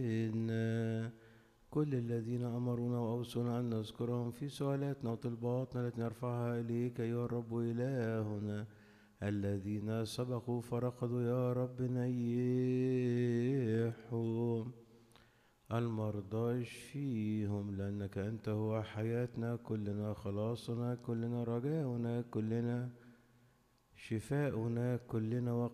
كل الذين أمرونا وأوصونا أن نذكرهم في سؤالاتنا وطلباتنا التي نرفعها إليك أيها الرب إلهنا. الذين سبقوا فرقدوا يا رب نيحهم، المرضى اشفيهم، لأنك أنت هو حياتنا كلنا، خلاصنا كلنا، رجاؤنا كلنا، شفاؤنا كلنا